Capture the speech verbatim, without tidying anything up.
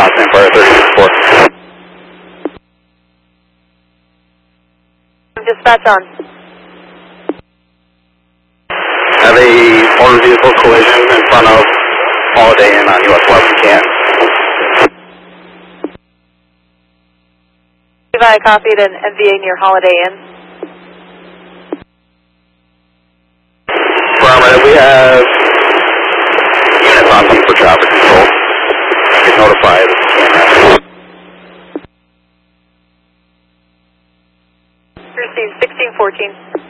Constant Empire thirty-six four. Dispatch on. Have a motor vehicle collision in front of Holiday Inn on U S eleven Can. I copied an M V A near Holiday Inn. Affirmative, we have units on scene for traffic control. Get notified. Received sixteen fourteen.